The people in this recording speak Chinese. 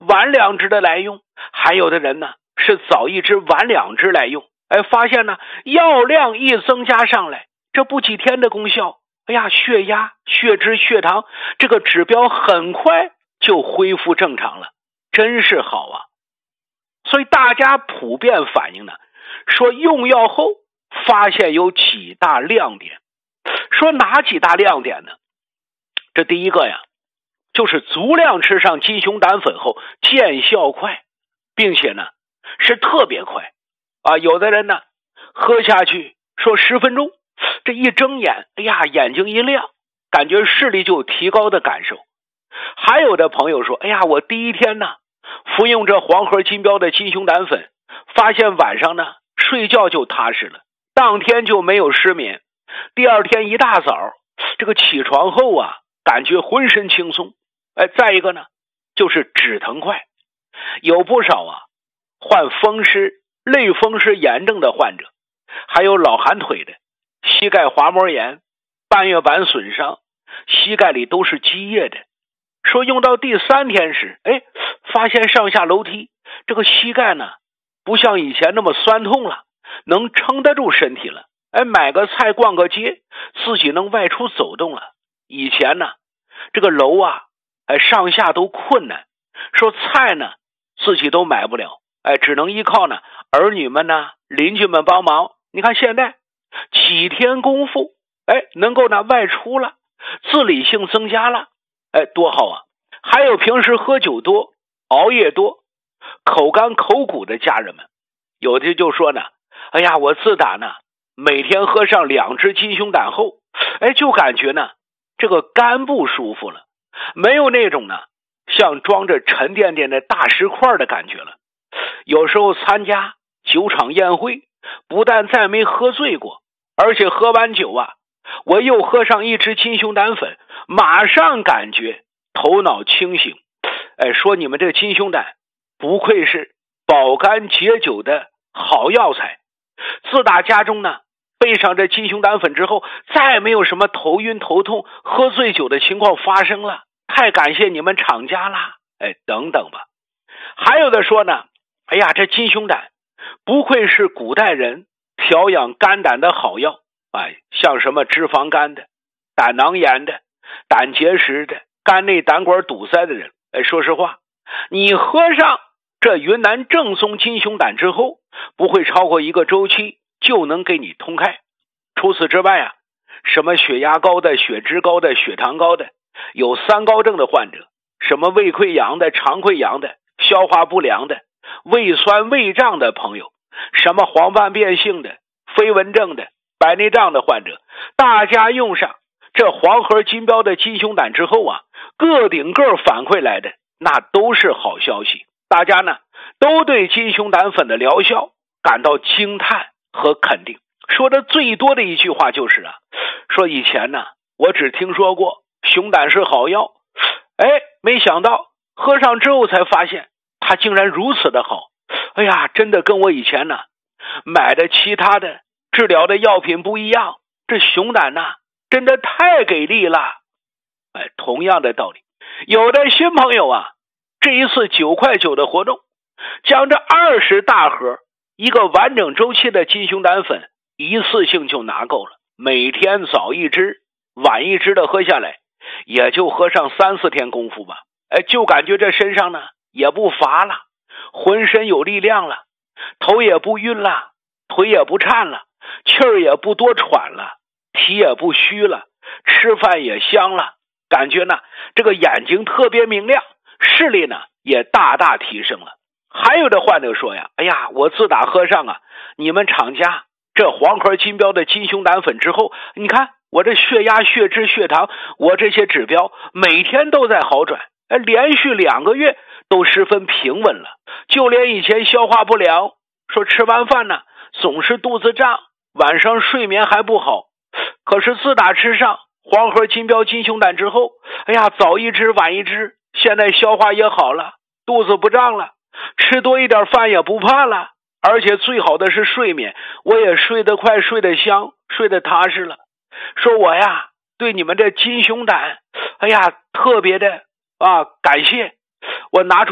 晚2支的来用，还有的人呢是早1支晚2支来用。发现呢药量一增加上来，这不几天的功效，血压、血脂、血糖这个指标很快就恢复正常了，真是好啊。所以大家普遍反映呢，说用药后发现有几大亮点。说哪几大亮点呢？这第一个呀，就是足量吃上鸡胸胆粉后见效快，并且呢是特别快有的人呢喝下去说10分钟，这一睁眼眼睛一亮，感觉视力就有提高的感受。还有的朋友说我第一天呢服用这黄河金标的鸡胸胆粉，发现晚上呢睡觉就踏实了，当天就没有失眠，第二天一大早这个起床后感觉浑身轻松。再一个呢就是止疼快，有不少患风湿、类风湿炎症的患者，还有老寒腿的、膝盖滑膜炎、半月板损伤，膝盖里都是积液的。说用到第3天时，发现上下楼梯这个膝盖呢不像以前那么酸痛了，能撑得住身体了。买个菜逛个街，自己能外出走动了。以前呢这个楼上下都困难，说菜呢自己都买不了，只能依靠呢儿女们呢邻居们帮忙。你看现在几天功夫能够呢外出了，自理性增加了，多好啊。还有平时喝酒多、熬夜多、口干口苦的家人们，有的就说呢我自打呢每天喝上2支鸡胸胆后，就感觉呢这个肝不舒服了，没有那种呢像装着沉甸甸的大石块的感觉了。有时候参加酒场宴会，不但再没喝醉过，而且喝完酒我又喝上1支鸡胸胆粉，马上感觉头脑清醒。说你们这鸡胸胆不愧是保肝解酒的好药材。自打家中呢备上这鸡胸胆粉之后，再没有什么头晕头痛、喝醉酒的情况发生了，太感谢你们厂家啦，等等吧。还有的说呢，这鸡胸胆不愧是古代人调养肝胆的好药，像什么脂肪肝的、胆囊炎的、胆结石的、肝内胆管堵塞的人，说实话，你喝上这云南正宗鸡胸胆之后，不会超过1个周期就能给你通开。除此之外什么血压高的、血脂高的、血糖高的，有3高症的患者，什么胃溃疡的、肠溃疡的、消化不良的、胃酸胃胀的朋友，什么黄斑变性的、飞蚊症的、白内障的患者，大家用上这黄河金标的鸡胸胆之后个顶个反馈来的那都是好消息。大家呢都对鸡胸胆粉的疗效感到惊叹和肯定。说的最多的一句话就是说以前呢我只听说过熊胆是好药，没想到喝上之后才发现它竟然如此的好。真的跟我以前呢买的其他的治疗的药品不一样，这熊胆真的太给力了。同样的道理，有的新朋友这一次9块9的活动，将这20大盒一个完整周期的鸡胸胆粉一次性就拿够了，每天早1支晚1支的喝下来，也就喝上3、4天功夫吧。就感觉这身上呢也不乏了，浑身有力量了，头也不晕了，腿也不颤了，气儿也不多喘了，体也不虚了，吃饭也香了，感觉呢这个眼睛特别明亮，视力呢也大大提升了。还有的患者说我自打喝上你们厂家这黄河金标的鸡胸胆粉之后，你看我这血压、血脂、血糖，我这些指标每天都在好转，连续2个月都十分平稳了。就连以前消化不良，说吃完饭呢总是肚子胀，晚上睡眠还不好，可是自打吃上黄河金标鸡胸胆之后，早1支晚1支，现在消化也好了，肚子不胀了，吃多一点饭也不怕了，而且最好的是睡眠，我也睡得快，睡得香，睡得踏实了。说我对你们这鸡胸胆特别的感谢，我拿出